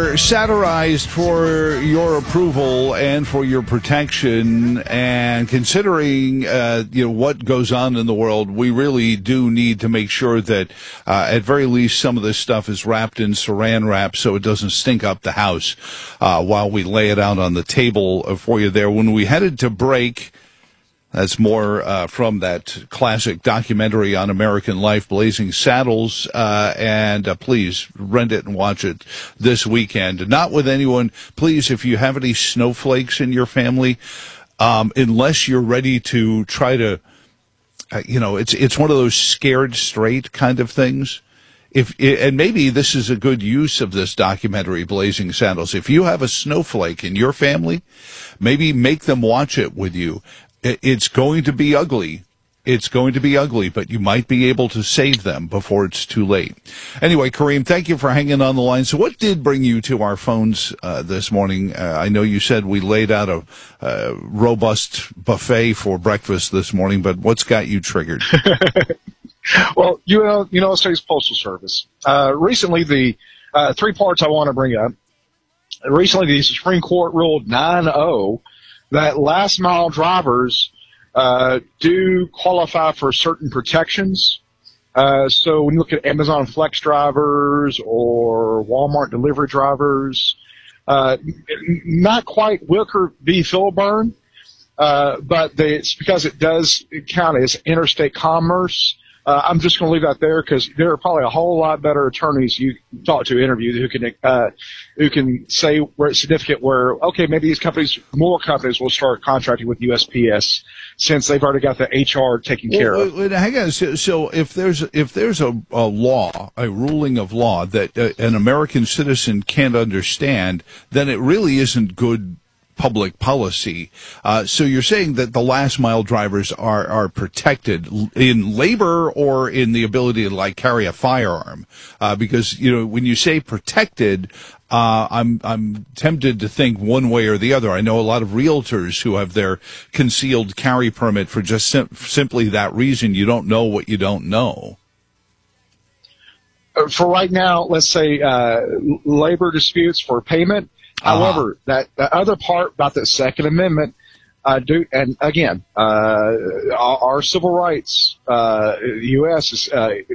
are satirized for your approval and for your protection. And considering, what goes on in the world, we really do need to make sure that, at very least, some of this stuff is wrapped in saran wrap so it doesn't stink up the house, while we lay it out on the table for you there. When we headed to break, that's more from that classic documentary on American life, Blazing Saddles, and please rent it and watch it this weekend. Not with anyone. Please, if you have any snowflakes in your family, unless you're ready to try to, it's one of those scared straight kind of things. And maybe this is a good use of this documentary, Blazing Saddles. If you have a snowflake in your family, maybe make them watch it with you. It's going to be ugly. It's going to be ugly, but you might be able to save them before it's too late. Anyway, Kareem, thank you for hanging on the line. So what did bring you to our phones this morning? I know you said we laid out a robust buffet for breakfast this morning, but what's got you triggered? Well, United States Postal Service. Recently, the 3 parts I want to bring up. Recently, the Supreme Court ruled 9-0 that last mile drivers do qualify for certain protections. So when you look at Amazon Flex drivers or Walmart delivery drivers, not quite Wilker v. Filburn, but it's because it does count as interstate commerce. I'm just going to leave that there because there are probably a whole lot better attorneys you talk to, interview, who can say where it's significant. Where maybe more companies will start contracting with USPS since they've already got the HR taken care of. Hang on. So if there's a law, a ruling of law that an American citizen can't understand, then it really isn't good public policy. So you're saying that the last mile drivers are protected in labor or in the ability to carry a firearm? Because, when you say protected, I'm tempted to think one way or the other. I know a lot of realtors who have their concealed carry permit for just simply that reason. You don't know what you don't know. For right now, let's say labor disputes for payment. However, that other part about the Second Amendment, our civil rights, the U.S. is